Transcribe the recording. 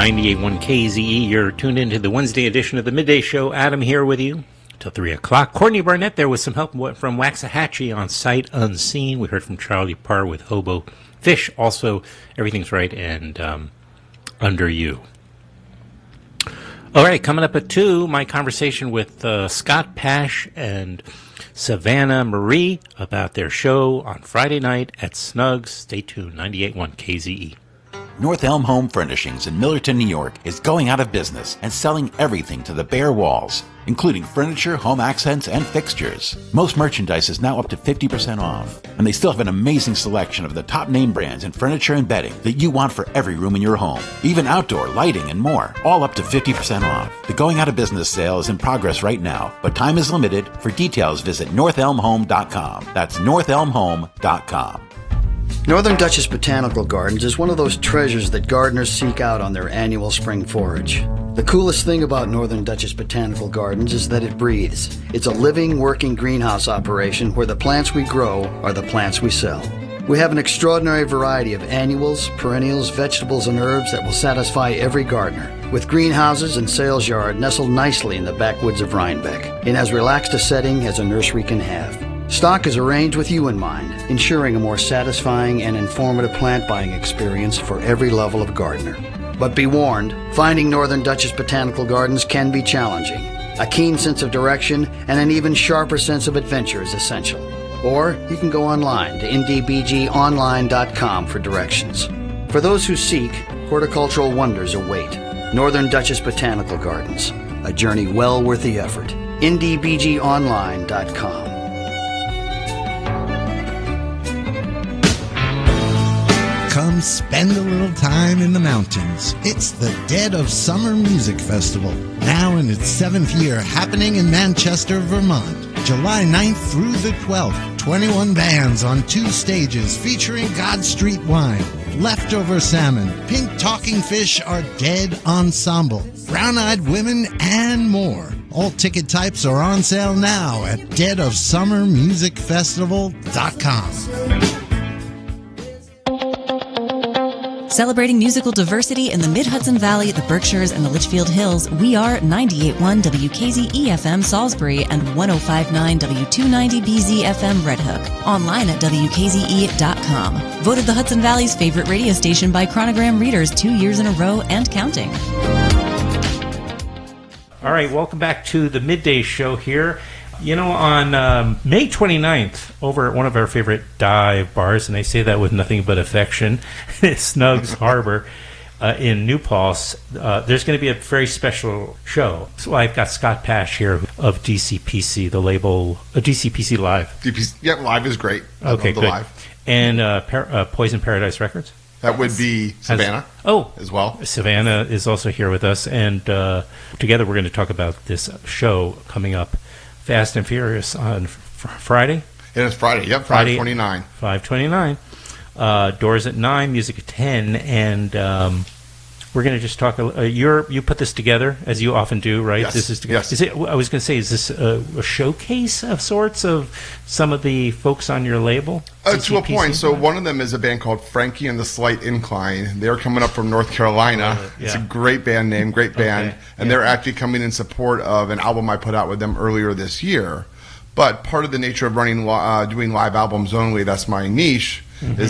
98.1 KZE. You're tuned into the Wednesday edition of the Midday Show. Adam here with you till 3 o'clock. Courtney Barnett there with some help from Waxahachie on Sight Unseen. We heard from Charlie Parr with Hobo Fish. Also, Everything's Right and Under You. All right, coming up at 2, my conversation with Scott Pash and Savannah Marie about their show on Friday night at Snugs. Stay tuned, 98.1 KZE. North Elm Home Furnishings in Millerton, New York is going out of business and selling everything to the bare walls, including furniture, home accents, and fixtures. Most merchandise is now up to 50% off, and they still have an amazing selection of the top name brands in furniture and bedding that you want for every room in your home, even outdoor lighting and more, all up to 50% off. The going out of business sale is in progress right now, but time is limited. For details, visit northelmhome.com. That's northelmhome.com. Northern Dutchess Botanical Gardens is one of those treasures that gardeners seek out on their annual spring forage. The coolest thing about Northern Dutchess Botanical Gardens is that it breathes. It's a living, working greenhouse operation where the plants we grow are the plants we sell. We have an extraordinary variety of annuals, perennials, vegetables, and herbs that will satisfy every gardener, with greenhouses and sales yard nestled nicely in the backwoods of Rhinebeck, in as relaxed a setting as a nursery can have. Stock is arranged with you in mind, ensuring a more satisfying and informative plant buying experience for every level of gardener. But be warned, finding Northern Dutchess Botanical Gardens can be challenging. A keen sense of direction and an even sharper sense of adventure is essential. Or you can go online to ndbgonline.com for directions. For those who seek, horticultural wonders await. Northern Dutchess Botanical Gardens, a journey well worth the effort. ndbgonline.com. Come spend a little time in the mountains. It's the Dead of Summer Music Festival, now in its 7th year, happening in Manchester, Vermont. July 9th through the 12th, 21 bands on 2 stages featuring God Street Wine, Leftover Salmon, Pink Talking Fish Are Dead Ensemble, Brown Eyed Women, and more. All ticket types are on sale now at deadofsummermusicfestival.com. Celebrating musical diversity in the Mid-Hudson Valley, the Berkshires, and the Litchfield Hills, we are 98.1 WKZE-FM Salisbury and 105.9 W290BZ-FM Red Hook. Online at WKZE.com. Voted the Hudson Valley's favorite radio station by Chronogram readers 2 years in a row and counting. All right, welcome back to the Midday Show here. You know, on May 29th, over at one of our favorite dive bars, and I say that with nothing but affection, Snugs Harbor in New Paltz, there's going to be a very special show. So I've got Scott Pash here of DCPC, the label, DCPC Live. Yeah, Live is great. Okay, good. Live. And Poison Paradise Records. That would be Savannah as well. Savannah is also here with us, and together we're going to talk about this show coming up, Fast and Furious, on Friday? It is Friday, yep, 5/29. 5/29. Doors at 9, music at 10, and we're going to just talk. You put this together, as you often do, right? Yes. This is, yes. Is it, I was going to say, is this a showcase of sorts of some of the folks on your label? To a point. So one of them is a band called Frankie and the Slight Incline. They're coming up from North Carolina. It's a great band name, great band. Okay. And they're actually coming in support of an album I put out with them earlier this year. But part of the nature of doing live albums only, that's my niche, is